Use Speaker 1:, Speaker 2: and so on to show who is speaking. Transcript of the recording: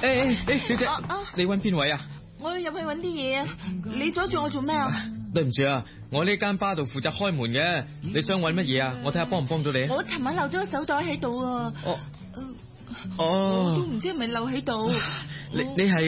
Speaker 1: 小姐，你揾邊位啊？
Speaker 2: 我要入去揾啲嘢啊！你阻住我做咩啊？
Speaker 1: 對唔住啊，我呢間巴度負責開門嘅，你想揾乜嘢啊？我睇下幫唔幫到你。
Speaker 2: 我尋晚漏咗個手袋喺度啊！
Speaker 1: 我
Speaker 2: 都唔知係咪漏喺度。
Speaker 1: 你係